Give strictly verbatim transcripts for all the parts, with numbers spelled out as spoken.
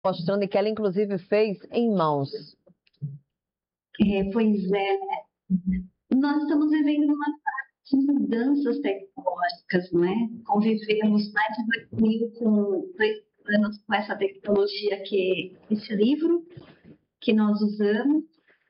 mostrando e que ela inclusive fez em mãos. É, pois é, nós estamos vivendo uma fase de mudanças tecnológicas, não é? Convivemos mais de dois mil com dois anos com essa tecnologia que é esse livro que nós usamos,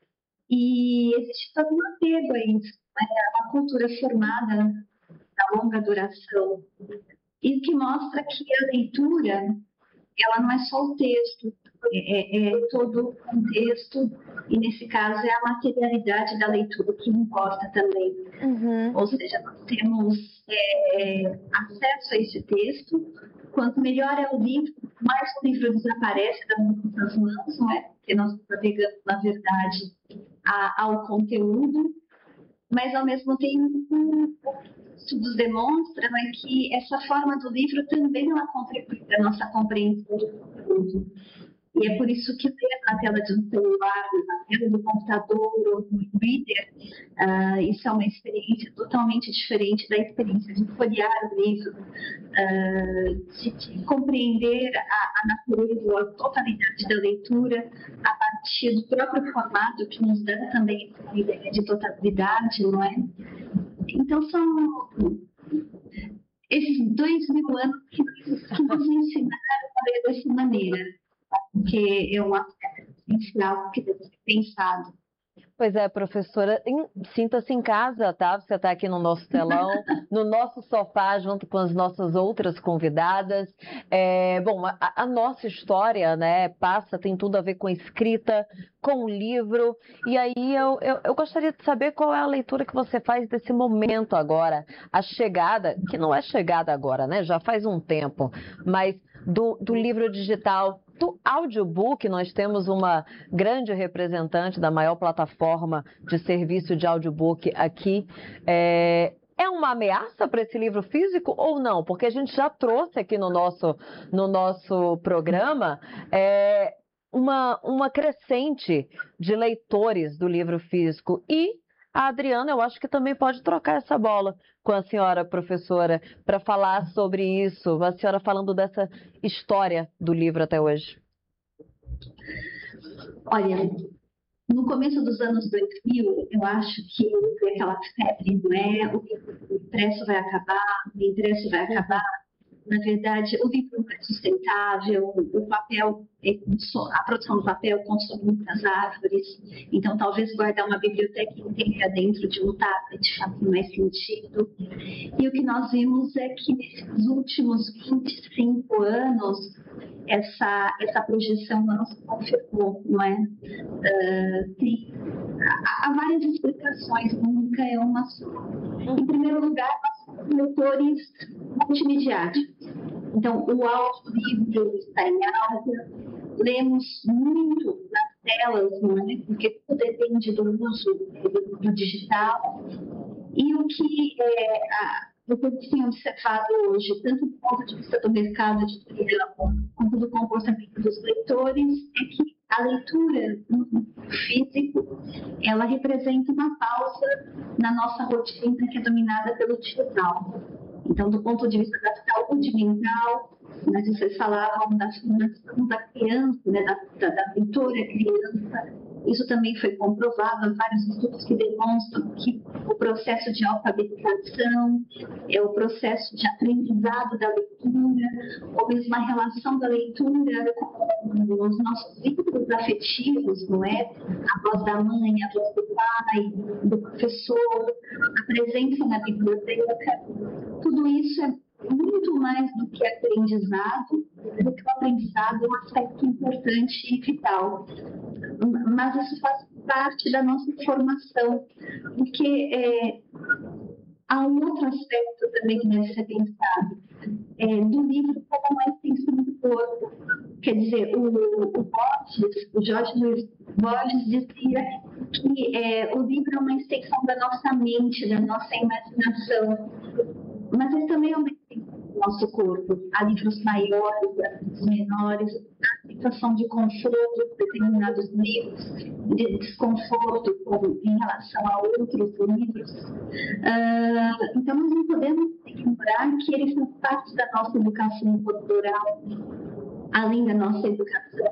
e existe todo um apego a isso, né? É uma cultura formada na longa duração, e que mostra que a leitura, ela não é só o texto, é, é, é todo o contexto, e nesse caso é a materialidade da leitura que importa também. Uhum. Ou seja, nós temos é, acesso a esse texto, quanto melhor é o livro, mais o livro desaparece das nossas mãos, não é? Porque nós nos apegamos, na verdade, a, ao conteúdo, mas ao mesmo tempo estudos demonstram é que essa forma do livro também ela contribui para a nossa compreensão do conteúdo. E é por isso que ler na tela de um celular, na tela do computador ou do e-reader, uh, isso é uma experiência totalmente diferente da experiência de folhear o livro, uh, de, de compreender a, a natureza, a totalidade da leitura a partir do próprio formato, que nos dá também uma ideia de totalidade, não é? Então, são esses dois mil anos que, que nos ensinaram a ler dessa maneira, porque é um aspecto essencial que deve ser pensado. Pois é, professora, sinta-se em casa, tá? Você está aqui no nosso telão, no nosso sofá, junto com as nossas outras convidadas. É, bom, a, a nossa história, né, passa, tem tudo a ver com escrita, com o livro. E aí eu, eu, eu gostaria de saber qual é a leitura que você faz desse momento agora, a chegada, que não é chegada agora, né? Já faz um tempo, mas do, do livro digital. Do audiobook, nós temos uma grande representante da maior plataforma de serviço de audiobook aqui. É, é uma ameaça para esse livro físico ou não? Porque a gente já trouxe aqui no nosso, no nosso programa é, uma, uma crescente de leitores do livro físico. E a Adriana, eu acho que também pode trocar essa bola com a senhora professora para falar sobre isso, a senhora falando dessa história do livro até hoje. Olha, no começo dos anos dois mil, eu acho que foi aquela febre, não é? O impresso vai acabar, o impresso vai acabar. Na verdade, o livro é sustentável, o papel, a produção do papel consome muitas árvores, então talvez guardar uma biblioteca inteira dentro de um tablet faça mais sentido. E o que nós vimos é que nesses últimos vinte e cinco anos, essa, essa projeção não se confirmou, não é? Uh, tem, há, há várias explicações, nunca é uma só. Em primeiro lugar, nós somos leitores multimediáticos. Então, o audiolivro está em alta, lemos muito nas telas, não é? Porque tudo depende do uso do, do digital. E o que é, a, o que eu tenho observado hoje, tanto do ponto de vista do mercado editorial quanto do comportamento dos leitores, é que a leitura no físico, ela representa uma pausa na nossa rotina que é dominada pelo digital. Então, do ponto de vista da saúde mental, né, vocês falavam da, da criança, né, da, da, da leitura criança, isso também foi comprovado, há vários estudos que demonstram que o processo de alfabetização, é o processo de aprendizado da leitura, ou mesmo a relação da leitura com os nossos vínculos afetivos, não é? A voz da mãe, a voz do pai, do professor, a presença na biblioteca, tudo isso é muito mais do que aprendizado, do que o aprendizado é um aspecto importante e vital. Mas isso faz parte da nossa formação, porque é, há um outro aspecto também que deve ser pensado, é, do livro como uma extensão do corpo. Quer dizer, o, o, Borges, o Jorge Luiz Borges dizia que é, o livro é uma extensão da nossa mente, da nossa imaginação, mas ele também é uma extensão do nosso corpo. Há livros maiores, há livros menores, há situação de conforto com determinados livros, de desconforto com, em relação a outros livros. Uh, então, nós não podemos ignorar que eles são parte da nossa educação cultural. além da nossa educação.